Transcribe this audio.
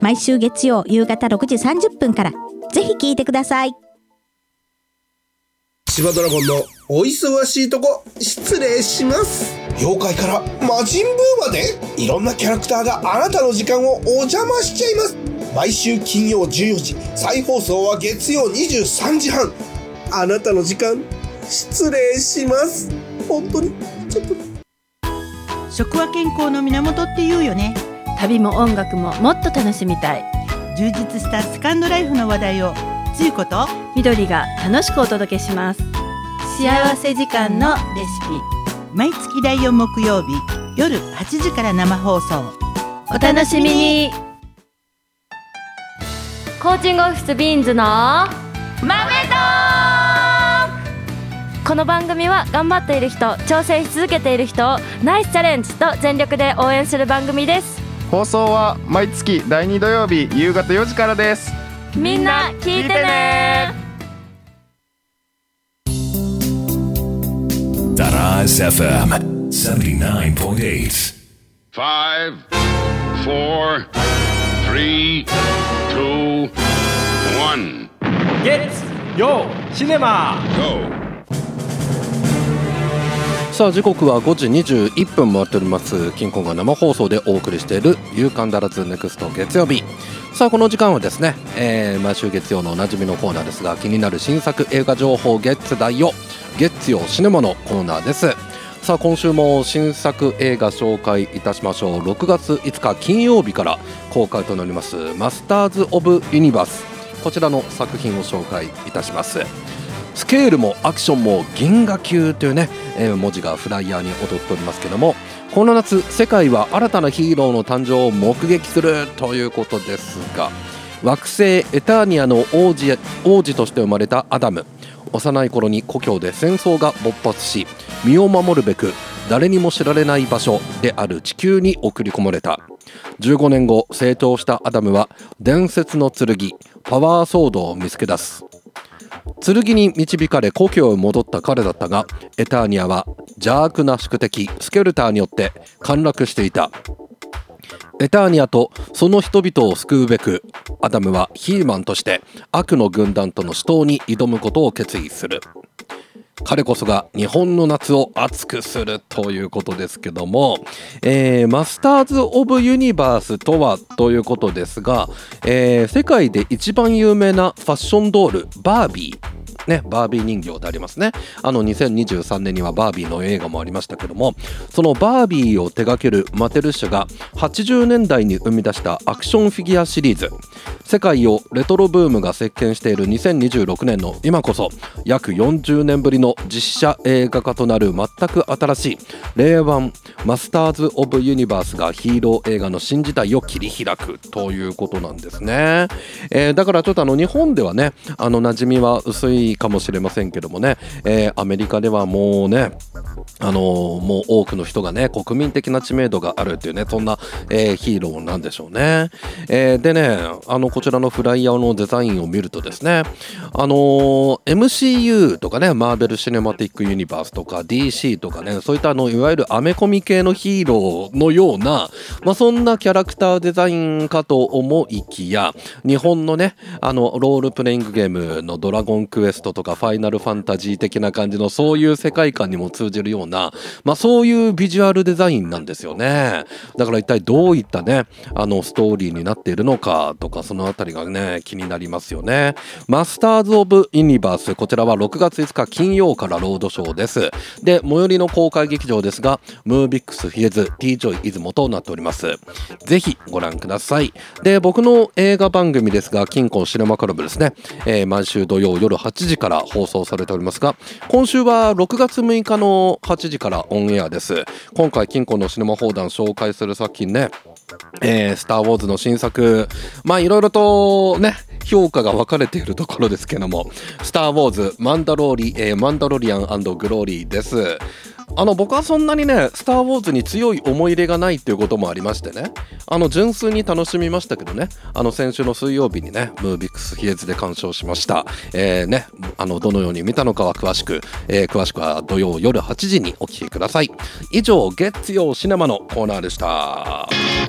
毎週月曜夕方6時30分からぜひ聞いてください。 千葉ドラゴンのお忙しいとこ失礼します。妖怪から魔人ブーまでいろんなキャラクターがあなたの時間をお邪魔しちゃいます。毎週金曜14時、再放送は月曜23時半。あなたの時間失礼します。本当にちょっと。 食は健康の源って言うよね。 旅も音楽ももっと楽しみたい。 充実したセカンドライフの話題をつゆこと緑が楽しくお届けします。幸せ時間のレシピ、 毎月第4木曜日夜8時から生放送。 お楽しみに。 コーチングオフィスビーンズの豆とこの番組は頑張っている人、挑戦し続けている人をナイスチャレンジと全力で応援する番組です。 放送は毎月第2土曜日夕方4時からです。 みんな聞いてね。 Daraz FM 79.8 5 4 3 2 1 Get Yo Cinema。 Go。 さあ時刻は5時21分回っております。金婚が生放送でお送りしている夕刊だらずネクスト月曜日。さあこの時間はですね、毎週月曜のおなじみのコーナーですが、気になる新作映画情報ゲッツ大よ月曜シネマのコーナーです。さあ今週も新作映画紹介いたしましょう。6月5日金曜日から公開となりますマスターズ・オブ・ユニバース、こちらの作品を紹介いたします。スケールもアクションも銀河級というね、文字がフライヤーに踊っておりますけども、この夏世界は新たなヒーローの誕生を目撃するということですが、惑星エターニアの王子として生まれたアダム、幼い頃に故郷で戦争が勃発し、身を守るべく誰にも知られない場所である地球に送り込まれた。15年後成長したアダムは伝説の剣パワーソードを見つけ出す。剣に導かれ故郷へ戻った彼だったが、エターニアは邪悪な宿敵スケルターによって陥落していた。エターニアとその人々を救うべく、アダムはヒーマンとして悪の軍団との死闘に挑むことを決意する。彼こそが日本の夏を熱くするということですけども、マスターズ・オブ・ユニバースとはということですが、世界で一番有名なファッションドールバービーね、バービー人形でありますね。2023年にはバービーの映画もありましたけども、そのバービーを手掛けるマテルッシュが80年代に生み出したアクションフィギュアシリーズ、世界をレトロブームが席巻している2026年の今こそ約40年ぶりの実写映画化となる全く新しい令和マスターズ・オブ・ユニバースがヒーロー映画の新時代を切り開くということなんですね。だからちょっと日本ではね、馴染みは薄いかもしれませんけどもね、アメリカではもうね、もう多くの人がね、国民的な知名度があるっていうね、そんな、ヒーローなんでしょうね。でね、こちらのフライヤーのデザインを見るとですね、MCU とかね、マーベルシネマティックユニバースとか DC とかね、そういったいわゆるアメコミ系のヒーローのような、そんなキャラクターデザインかと思いきや、日本のね、ロールプレイングゲームのドラゴンクエストとかファイナルファンタジー的な感じのそういう世界観にも通じるような、そういうビジュアルデザインなんですよね。だから一体どういったね、ストーリーになっているのかとか、そのあたりがね、気になりますよね。マスターズ・オブ・ユニバース、こちらは6月5日金曜からロードショーです。で、最寄りの公開劇場ですが、ムービックスヒエズ T ジョイ出雲となっております。ぜひご覧ください。で、僕の映画番組ですが、金婚シネマクラブですね、毎週土曜夜8時から放送されておりますが、今週は6月6日の8時からオンエアです。今回金婚のシネマ放談紹介する作品ね、スター・ウォーズの新作、いろいろとね、評価が分かれているところですけども、スター・ウォーズマンダロリアン&グローリーです。僕はそんなにね、スター・ウォーズに強い思い入れがないっていうこともありましてね、純粋に楽しみましたけどね、先週の水曜日にね、ムービックスヒエズで鑑賞しました。ね、どのように見たのかは詳しくは土曜夜8時にお聞きください。以上、月曜シネマのコーナーでした。